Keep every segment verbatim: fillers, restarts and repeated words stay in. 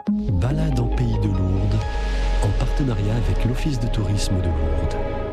Balade en Pays de Lourdes, en partenariat avec l'Office de tourisme de Lourdes.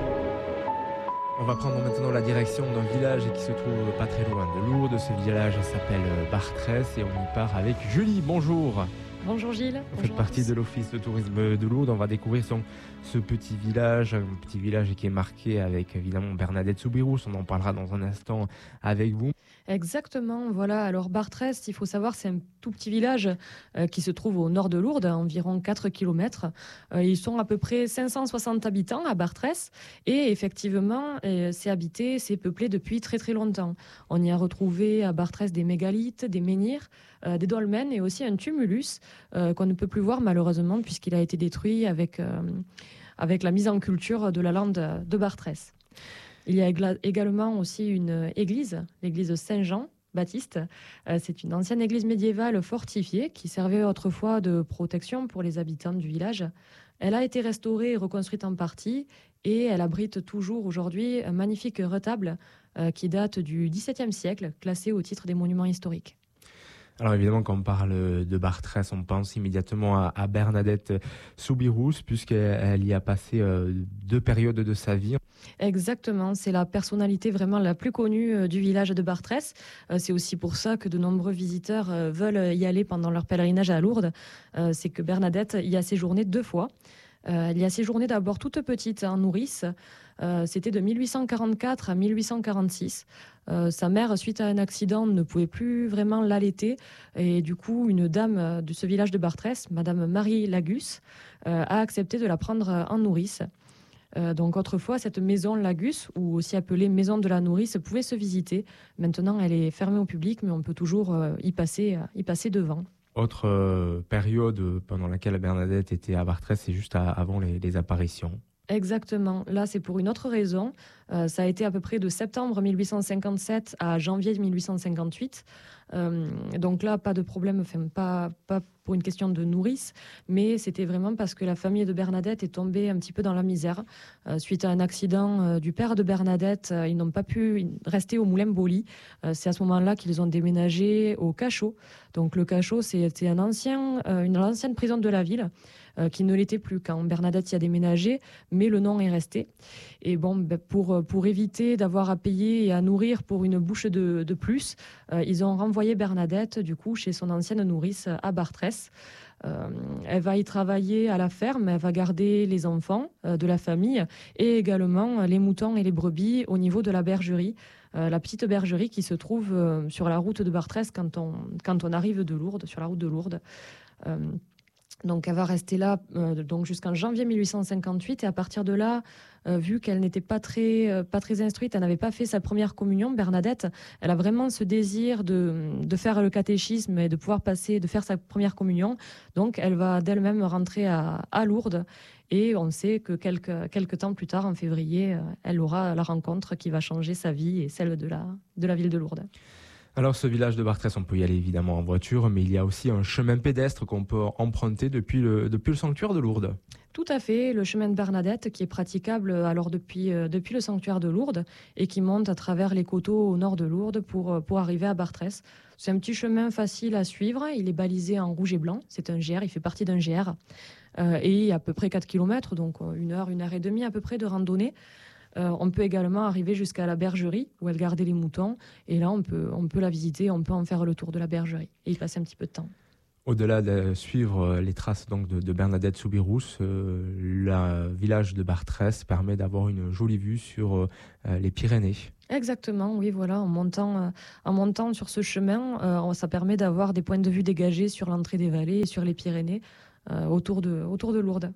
On va prendre maintenant la direction d'un village qui se trouve pas très loin de Lourdes. Ce village s'appelle Bartrès et on y part avec Julie. Bonjour. Bonjour Gilles. Vous Bonjour faites partie de l'Office de tourisme de Lourdes. On va découvrir son, ce petit village, un petit village qui est marqué avec évidemment Bernadette Soubirous. On en parlera dans un instant avec vous. Exactement, voilà. Alors Bartrès, il faut savoir, c'est un tout petit village euh, qui se trouve au nord de Lourdes, à environ quatre kilomètres. Euh, ils sont à peu près cinq cent soixante habitants à Bartrès. Et effectivement, euh, c'est habité, c'est peuplé depuis très très longtemps. On y a retrouvé à Bartrès des mégalithes, des menhirs, euh, des dolmens et aussi un tumulus euh, qu'on ne peut plus voir malheureusement puisqu'il a été détruit avec, euh, avec la mise en culture de la lande de Bartrès. Il y a également aussi une église, l'église Saint-Jean-Baptiste. C'est une ancienne église médiévale fortifiée qui servait autrefois de protection pour les habitants du village. Elle a été restaurée et reconstruite en partie et elle abrite toujours aujourd'hui un magnifique retable qui date du dix-septième siècle, classé au titre des monuments historiques. Alors évidemment, quand on parle de Bartrès, on pense immédiatement à, à Bernadette Soubirous, puisqu'elle y a passé euh, deux périodes de sa vie. Exactement, c'est la personnalité vraiment la plus connue euh, du village de Bartrès. Euh, c'est aussi pour ça que de nombreux visiteurs euh, veulent y aller pendant leur pèlerinage à Lourdes. Euh, c'est que Bernadette y a séjourné deux fois. Euh, elle y a séjourné d'abord toute petite en nourrice. Euh, c'était de mille huit cent quarante-quatre à mille huit cent quarante-six. Euh, sa mère, suite à un accident, ne pouvait plus vraiment l'allaiter. Et du coup, une dame de ce village de Bartrès, Madame Marie Lagus, euh, a accepté de la prendre en nourrice. Euh, donc autrefois, cette maison Lagus, ou aussi appelée maison de la nourrice, pouvait se visiter. Maintenant, elle est fermée au public, mais on peut toujours euh, y passer, euh, y passer devant. Autre euh, période pendant laquelle Bernadette était à Bartrès, c'est juste à, avant les, les apparitions. Exactement. Là, c'est pour une autre raison. Euh, ça a été à peu près de septembre mille huit cent cinquante-sept à janvier mille huit cent cinquante-huit. Euh, donc là, pas de problème, enfin, pas, pas pour une question de nourrice, mais c'était vraiment parce que la famille de Bernadette est tombée un petit peu dans la misère. Euh, suite à un accident euh, du père de Bernadette, euh, ils n'ont pas pu rester au Moulin Boli. Euh, c'est à ce moment-là qu'ils ont déménagé au Cachot. Donc le Cachot, c'était un ancien, euh, une ancienne prison de la ville euh, qui ne l'était plus quand Bernadette y a déménagé, mais le nom est resté. Et bon, ben, pour, pour éviter d'avoir à payer et à nourrir pour une bouche de, de plus, euh, ils ont renvoyé Bernadette du coup chez son ancienne nourrice à Bartrès. Euh, elle va y travailler à la ferme, elle va garder les enfants euh, de la famille et également les moutons et les brebis au niveau de la bergerie, euh, la petite bergerie qui se trouve euh, sur la route de Bartrès quand on, quand on arrive de Lourdes, sur la route de Lourdes. Euh, Donc elle va rester là euh, donc jusqu'en janvier mille huit cent cinquante-huit et à partir de là, euh, vu qu'elle n'était pas très, euh, pas très instruite, elle n'avait pas fait sa première communion, Bernadette, elle a vraiment ce désir de, de faire le catéchisme et de pouvoir passer, de faire sa première communion. Donc elle va d'elle-même rentrer à, à Lourdes et on sait que quelques, quelques temps plus tard, en février, euh, elle aura la rencontre qui va changer sa vie et celle de la, de la ville de Lourdes. Alors ce village de Bartrès, on peut y aller évidemment en voiture, mais il y a aussi un chemin pédestre qu'on peut emprunter depuis le, depuis le sanctuaire de Lourdes. Tout à fait, le chemin de Bernadette qui est praticable alors depuis, euh, depuis le sanctuaire de Lourdes et qui monte à travers les coteaux au nord de Lourdes pour, pour arriver à Bartrès. C'est un petit chemin facile à suivre, il est balisé en rouge et blanc, c'est un G R, il fait partie d'un G R euh, et il y a à peu près quatre kilomètres, donc une heure, une heure et demie à peu près de randonnée. Euh, on peut également arriver jusqu'à la bergerie où elle gardait les moutons. Et là, on peut, on peut la visiter, on peut en faire le tour de la bergerie et y passer un petit peu de temps. Au-delà de suivre les traces donc, de, de Bernadette Soubirous, euh, le village de Bartrès permet d'avoir une jolie vue sur euh, les Pyrénées. Exactement, oui, voilà. En montant, euh, en montant sur ce chemin, euh, ça permet d'avoir des points de vue dégagés sur l'entrée des vallées et sur les Pyrénées euh, autour de, autour de Lourdes.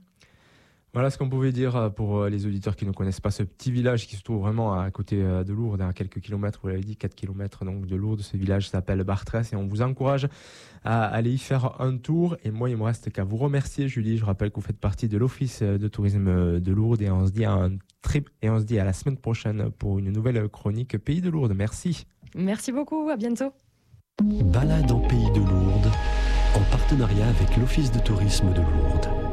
Voilà ce qu'on pouvait dire pour les auditeurs qui ne connaissent pas ce petit village qui se trouve vraiment à côté de Lourdes, à quelques kilomètres, vous l'avez dit, quatre kilomètres donc de Lourdes. Ce village s'appelle Bartrès et on vous encourage à aller y faire un tour. Et moi, il me reste qu'à vous remercier, Julie. Je rappelle que vous faites partie de l'Office de tourisme de Lourdes et on se dit à un trip et on se dit à la semaine prochaine pour une nouvelle chronique Pays de Lourdes. Merci. Merci beaucoup, à bientôt. Balade en Pays de Lourdes, en partenariat avec l'Office de tourisme de Lourdes.